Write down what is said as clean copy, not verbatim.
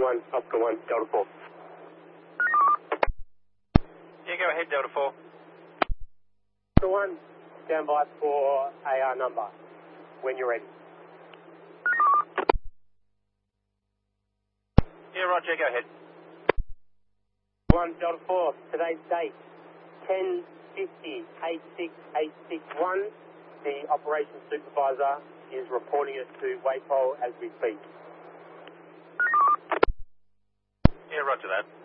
Oscar 1, Delta 4. Yeah, go ahead, Delta 4. Oscar 1, stand by for AR number when you're ready. Yeah, Roger, go ahead. 1, Delta 4, today's date, 10:50, 86861. The operations supervisor is reporting it to Waypol as we speak. Yeah, roger that.